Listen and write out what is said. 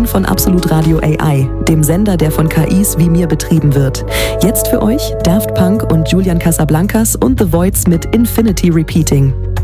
von Absolut Radio AI, dem Sender, der von KIs wie mir betrieben wird. Jetzt für euch Daft Punk und Julian Casablancas und The Voids mit Infinity Repeating.